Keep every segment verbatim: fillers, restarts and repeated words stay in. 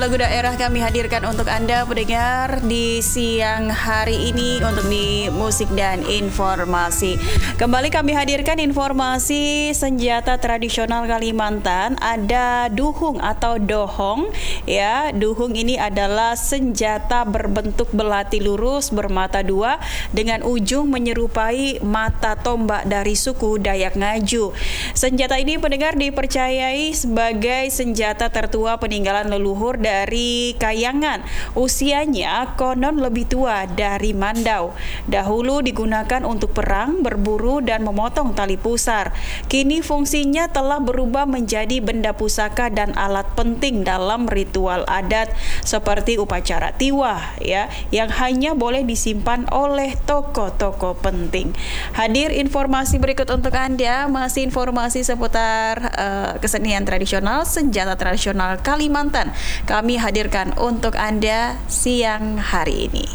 lagu-lagu daerah kami hadirkan untuk Anda pendengar di siang hari ini untuk di musik dan informasi. Kembali kami hadirkan informasi senjata tradisional Kalimantan. Ada duhung atau dohong ya. Duhung ini adalah senjata berbentuk belati lurus bermata dua dengan ujung menyerupai mata tombak dari suku Dayak Ngaju. Senjata ini pendengar dipercayai sebagai senjata tertua peninggalan leluhur dari Kayangan. Usianya konon lebih tua dari Mandau. Dahulu digunakan untuk perang, berburu, dan memotong tali pusar. Kini fungsinya telah berubah menjadi benda pusaka dan alat penting dalam ritual adat seperti upacara tiwah ya, yang hanya boleh disimpan oleh tokoh-tokoh penting. Hadir informasi berikut untuk Anda, masih informasi seputar uh, kesenian tradisional, senjata tradisional Kalimantan. Kami hadirkan untuk Anda siang hari ini.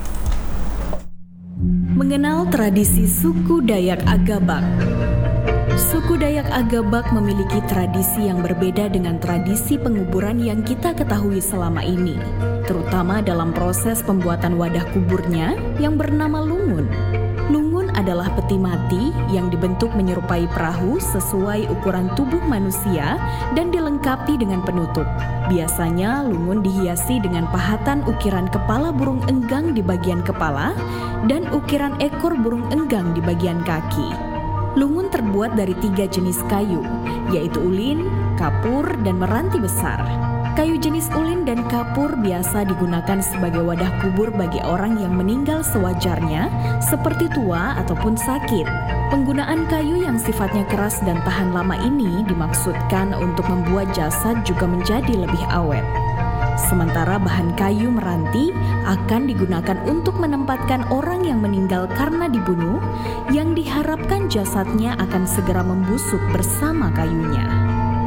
Mengenal tradisi suku Dayak Agabak. Suku Dayak Agabak memiliki tradisi yang berbeda dengan tradisi penguburan yang kita ketahui selama ini, terutama dalam proses pembuatan wadah kuburnya yang bernama lungun. Lungun adalah peti mati yang dibentuk menyerupai perahu sesuai ukuran tubuh manusia dan dilengkapi dengan penutup. Biasanya lungun dihiasi dengan pahatan ukiran kepala burung enggang di bagian kepala dan ukiran ekor burung enggang di bagian kaki. Lungun terbuat dari tiga jenis kayu, yaitu ulin, kapur, dan meranti besar. Kayu jenis ulin dan kapur biasa digunakan sebagai wadah kubur bagi orang yang meninggal sewajarnya, seperti tua ataupun sakit. Penggunaan kayu yang sifatnya keras dan tahan lama ini dimaksudkan untuk membuat jasad juga menjadi lebih awet. Sementara bahan kayu meranti akan digunakan untuk menempatkan orang yang meninggal karena dibunuh, yang diharapkan jasadnya akan segera membusuk bersama kayunya.